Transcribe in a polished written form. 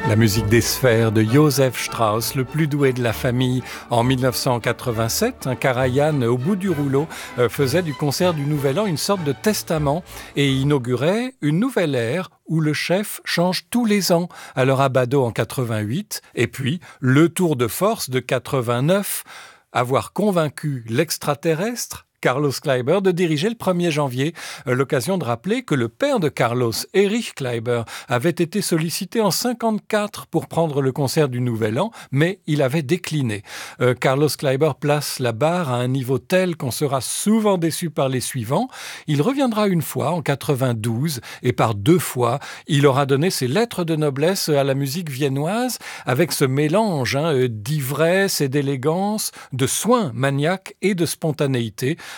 La musique des sphères de Joseph Strauss, le plus doué de la famille. En 1987, un Karajan au bout du rouleau faisait du concert du Nouvel An une sorte de testament et inaugurait une nouvelle ère où le chef change tous les ans. Alors Abbado en 88 et puis le tour de force de 89, avoir convaincu l'extraterrestre Carlos Kleiber de diriger le 1er janvier. L'occasion de rappeler que le père de Carlos, Erich Kleiber, avait été sollicité en 54 pour prendre le concert du Nouvel An, mais il avait décliné. Carlos Kleiber place la barre à un niveau tel qu'on sera souvent déçu par les suivants. Il reviendra une fois, en 92, et par 2 fois, il aura donné ses lettres de noblesse à la musique viennoise, avec ce mélange d'ivresse et d'élégance, de soin maniaque et de spontanéité.